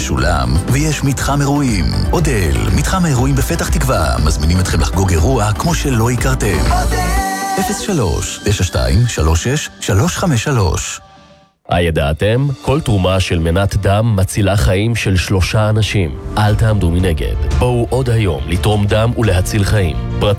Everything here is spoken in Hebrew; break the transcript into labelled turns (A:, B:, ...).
A: משולם, ויש מתחם אירועים. אודל, מתחם האירועים בפתח תקווה, מזמינים אתכם לחגוג אירוע כמו שלא הכרתם. 03-92-36-353.
B: הידעתם? כל תרומה של מנת דם מצילה חיים של 3 אנשים. אל תעמדו מנגד. בואו עוד היום לתרום דם ולהציל חיים.